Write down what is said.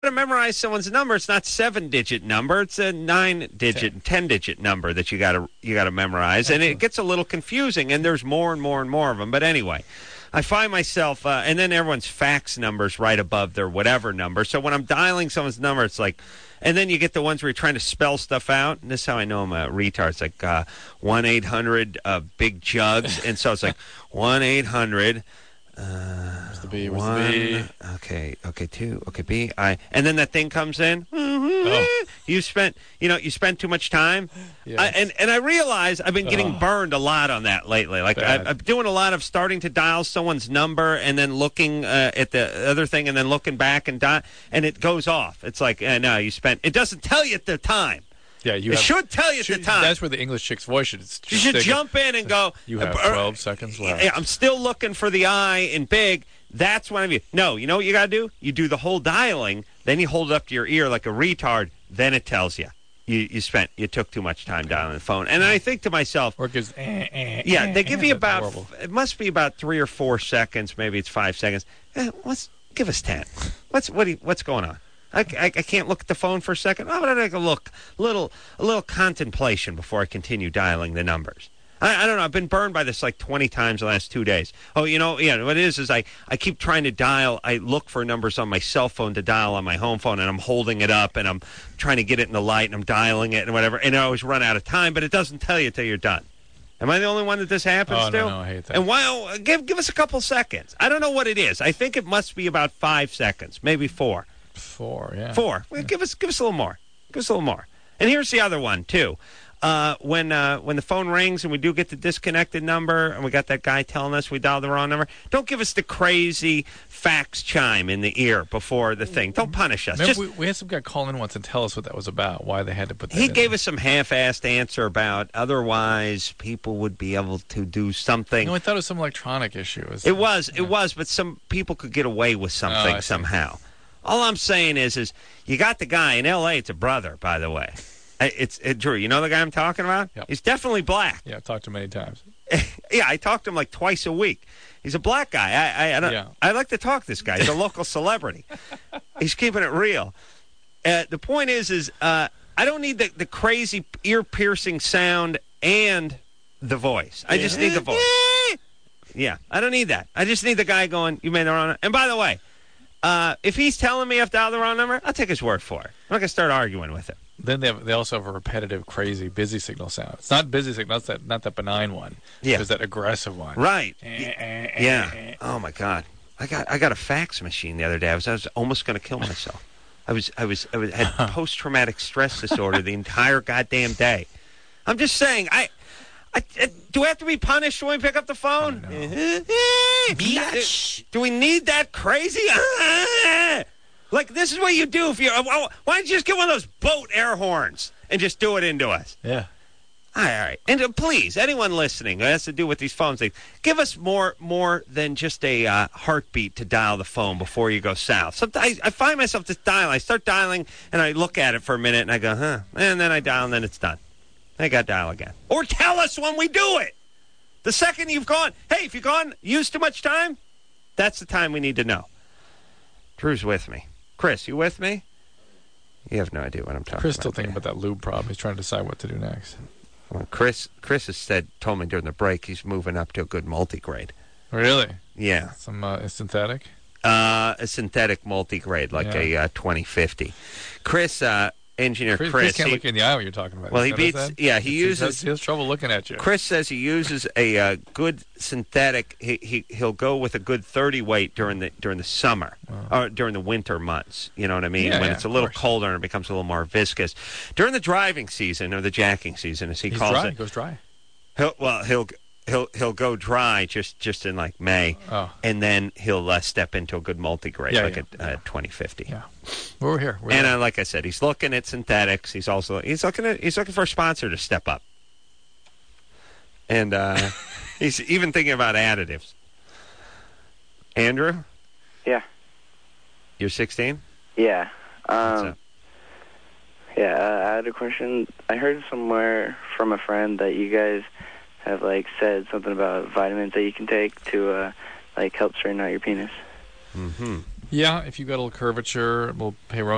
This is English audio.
to memorize someone's number. It's not 7-digit number. It's a 9-digit, 10-digit number that you got to memorize, and it gets a little confusing. And there's more and more and more of them. But anyway, I find myself, and then everyone's fax number's right above their whatever number. So when I'm dialing someone's number, it's like, and then you get the ones where you're trying to spell stuff out. And this is how I know I'm a retard. It's like 1-800 big jugs, and so it's like 1-800. Where's the B? Where's the B? Okay, 2. Okay, B. And then that thing comes in. You spent too much time. Yes. And I realize I've been getting burned a lot on that lately. Like I'm doing a lot of starting to dial someone's number and then looking at the other thing and then looking back and it goes off. It's like, no, you spent. It doesn't tell you at the time. Yeah, it should tell you at the time. That's where the English chick's voice should. You should jump in and go. You have 12 seconds left. I'm still looking for the I in big. That's when I'm. No, you know what you got to do? You do the whole dialing, then you hold it up to your ear like a retard. Then it tells you you took too much time dialing the phone. And I think to myself, or it gives. They give you about. Horrible. It must be about 3 or 4 seconds. Maybe it's 5 seconds. Give us 10. What's going on? I can't look at the phone for a second. Oh, but I take a look, a little contemplation before I continue dialing the numbers. I don't know. I've been burned by this like 20 times the last 2 days. Oh, what it is I keep trying to dial. I look for numbers on my cell phone to dial on my home phone, and I'm holding it up, and I'm trying to get it in the light, and I'm dialing it and whatever, and I always run out of time, but it doesn't tell you till you're done. Am I the only one that this happens to? No, I hate that. And give us a couple seconds. I don't know what it is. I think it must be about 5 seconds, maybe 4. 4, yeah. 4. Well, give us a little more. Give us a little more. And here's the other one too. When the phone rings and we do get the disconnected number and we got that guy telling us we dialed the wrong number, don't give us the crazy fax chime in the ear before the thing. Don't punish us. Remember, we had some guy call in once and tell us what that was about, why they had to put that in. He gave us some half-assed answer about otherwise people would be able to do something. No, I thought it was some electronic issue. It was, but some people could get away with something somehow. All I'm saying is you got the guy in L.A. It's a brother, by the way. It's Drew. You know the guy I'm talking about? Yep. He's definitely black. Yeah, I've talked to him many times. Yeah, I talked to him like twice a week. He's a black guy. I like to talk to this guy. He's a local celebrity. He's keeping it real. The point is I don't need the crazy ear-piercing sound and the voice. I just need the voice. Yeah, I don't need that. I just need the guy going, you made the wrong. And by the way, if he's telling me I've dialed the wrong number, I'll take his word for it. I'm not going to start arguing with him. Then they also have a repetitive, crazy busy signal sound. It's not busy signal. That's not that benign one. Yeah, there's that aggressive one. Right. Yeah. Oh my God. I got a fax machine the other day. I was almost going to kill myself. I had post-traumatic stress disorder the entire goddamn day. I'm just saying. Do we have to be punished when we pick up the phone? Do we need that crazy? Like, this is what you do if you. Why don't you just get one of those boat air horns and just do it into us? Yeah. All right. And please, anyone listening who has to do with these phones, give us more than just a heartbeat to dial the phone before you go south. Sometimes I find myself just dialing. I start dialing, and I look at it for a minute, and I go, huh. And then I dial, and then it's done. I got to dial again. Or tell us when we do it. The second you've gone, hey, if you've used too much time, that's the time we need to know. Drew's with me. Chris, you with me? You have no idea what I'm talking about. Chris still thinking about that lube problem. He's trying to decide what to do next. Well, Chris has told me during the break he's moving up to a good multigrade. Really? Yeah. Some synthetic? A synthetic multigrade, like a 2050. Chris, engineer Chris can't look you in the eye when you're talking about it. Well, he has trouble looking at you. Chris says he uses a good synthetic. He'll go with a good 30 weight during the summer or during the winter months. You know what I mean? When it's a little colder and it becomes a little more viscous. During the driving season or the jacking season, as he calls it, he goes dry. He'll go dry just in like May, and then he'll step into a good multigrade a 2050. Yeah, we're here. Like I said, he's looking at synthetics. He's looking for a sponsor to step up, and he's even thinking about additives. Andrew? Yeah. You're 16? Yeah. What's up? Yeah, I had a question. I heard somewhere from a friend that you guys have said something about vitamins that you can take to help straighten out your penis. Mm-hmm. Yeah, if you got a little curvature, we'll pay